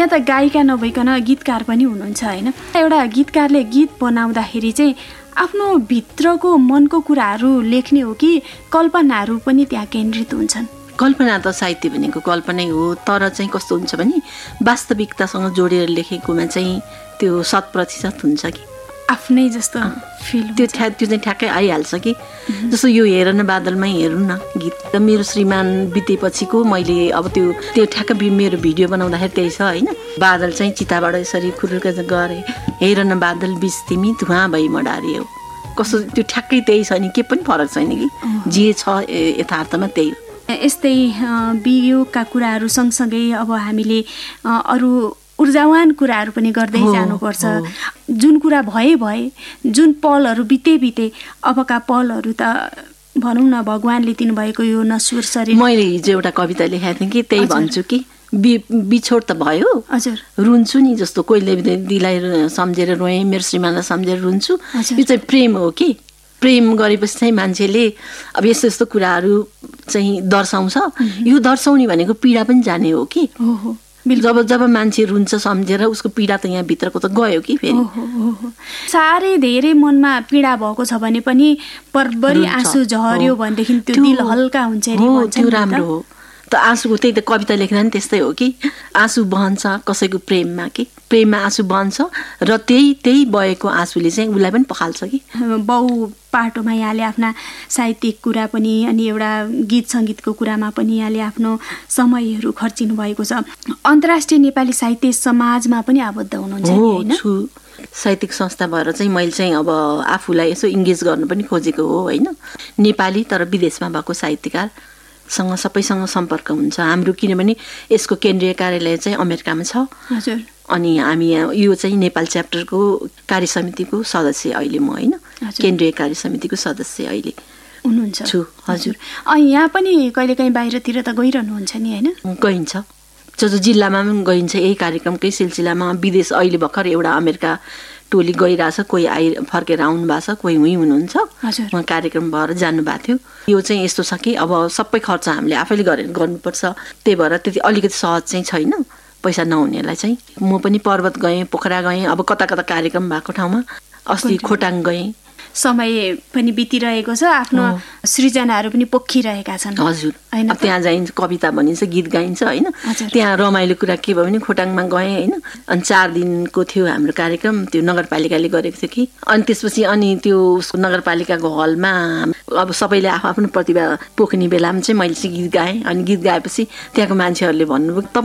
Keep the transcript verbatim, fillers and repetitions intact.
यहाँ त गायिका नभइकन गीतकार पनि हुनुहुन्छ होइन। एउटा गीतकारले गीत बनाउँदाखेरि चाहिँ आफ्नो भित्रको मनको कुराहरू लेख्ने हो कि कल्पनाहरू पनि त्यहाँ केन्द्रित हुन्छन्? कल्पना त साहित्य भनेको कल्पनै हो, तर चाहिँ कस्तो हुन्छ भने वास्तविकतासँग जोडेर लेखेकोमा चाहिँ त्यो शत प्रतिशत हुन्छ कि आफ्नै जस्तो फिल त्यो ठ्या त्यो चाहिँ ठ्याक्कै आइहाल्छ कि। जस्तो यो हेर न बादलमै हेरौँ न गीत, मेरो श्रीमान बितेपछिको मैले अब त्यो त्यो ठ्याक्क मेरो भिडियो बनाउँदाखेरि त्यही छ होइन। बादल चाहिँ चिताबाट यसरी खुरुक गरे, हेर न बादल बिच तिमी धुवा भई मडारियो, कस्तो त्यो ठ्याक्कै त्यही छ नि, के पनि फरक छैन कि, जे छ यथार्थमा त्यही हो। यस्तै वियोगका कुराहरू सँगसँगै अब हामीले अरू ऊर्जावान कुराहरू पनि गर्दै जानुपर्छ। जुन कुरा भए भए, जुन पलहरू बिते बिते, अबका पलहरू त भनौँ न भगवान्ले दिनुभएको यो नश्वर शरीर। मैले हिजो एउटा कविता लेखेको थिएँ कि त्यही भन्छु कि बि बिछोड त भयो, हजुर रुन्छु नि, जस्तो कोहीले दिलाई सम्झेर रोएँ, मेरो श्रीमानलाई सम्झेर रुन्छु, यो चाहिँ प्रेम हो कि। प्रेम गरेपछि चाहिँ मान्छेले अब यस्तो यस्तो कुराहरू चाहिँ दर्शाउँछ, यो दर्शाउने भनेको पीडा पनि जाने हो कि। जब जब मान्छे रुन्छ सम्झेर उसको पीडा त यहाँ भित्रको त गयो कि फेरि। साह्रै धेरै मनमा पीडा भएको छ भने पनि परबरी आँसु झर्यो भनेदेखि त्यो दिल हल्का हुन्छ, त्यो राम्रो हो। त आँसुको त्यही त कविता लेख्दा नि त्यस्तै हो कि, आँसु बहन्छ कसैको प्रेममा कि, प्रेममा आँसु बहन्छ र त्यही त्यही बहेको आँसुले चाहिँ उसलाई पनि पखाल्छ कि। बहु पाटोमा यहाँले आफ्ना साहित्यिक कुरा पनि अनि एउटा गीत सङ्गीतको कुरामा पनि यहाँले आफ्नो समयहरू खर्चिनु भएको छ। अन्तर्राष्ट्रिय नेपाली साहित्य समाजमा पनि आबद्ध हुनुहुन्छ हैन? छु, साहित्यिक संस्था भएर चाहिँ मैले चाहिँ अब आफूलाई यसो इङ्गेज गर्न पनि खोजेको हो होइन। नेपाली तर विदेशमा भएको साहित्यकार सँग सबैसँग सम्पर्क हुन्छ हाम्रो, किनभने यसको केन्द्रीय कार्यालय चाहिँ अमेरिकामा छ। हजुर। अनि हामी यो चाहिँ नेपाल च्याप्टरको कार्य समितिको सदस्य अहिले म होइन, केन्द्रीय कार्य समितिको सदस्य अहिले हुनुहुन्छ छु। हजुर। यहाँ पनि कहिलेकाहीँ बाहिरतिर त गइरहनुहुन्छ नि होइन? गइन्छ, जो जो जिल्लामा पनि गइन्छ यही कार्यक्रमकै सिलसिलामा। विदेश अहिले भर्खर एउटा अमेरिका टोली गइरहेछ, कोही आइ फर्केर आउनु भएको छ, कोही उहीँ हुनुहुन्छ, उहाँ कार्यक्रम भएर जानुभएको थियो। यो चाहिँ यस्तो छ कि अब सबै खर्च हामीले आफैले गरेर गर्नुपर्छ, त्यही भएर त्यति अलिकति सहज चाहिँ छैन पैसा नहुनेलाई चाहिँ। म पनि पर्वत गएँ, पोखरा गएँ, अब कता कता कार्यक्रम भएको ठाउँमा, अस्ति खोटाङ गएँ। समय पनि बितिरहेको छ, आफ्नो सृजनाहरू पनि पोखिरहेका छन्। हजुर, त्यहाँ जाइन्छ, कविता भनिन्छ, गीत गाइन्छ होइन। त्यहाँ रमाइलो कुरा के भयो भने खोटाङमा गएँ होइन, अनि चार दिनको थियो हाम्रो कार्यक्रम, त्यो नगरपालिकाले गरेको थियो कि। अनि त्यसपछि अनि त्यो उसको नगरपालिकाको हलमा अब सबैले आफ्नो आफ्नो प्रतिभा पोख्ने बेलामा चाहिँ मैले चाहिँ गीत गाएँ। अनि गीत गाएपछि त्यहाँको मान्छेहरूले भन्नुभयो